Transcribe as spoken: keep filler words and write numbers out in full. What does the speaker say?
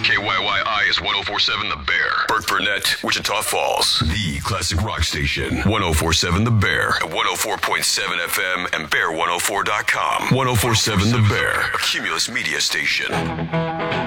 K Y Y I is one oh four point seven The Bear. Burt Burnett, Wichita Falls. The classic rock station. one oh four point seven The Bear. At one oh four point seven F M and bear one oh four dot com. one oh four point seven The Bear. A Cumulus media station.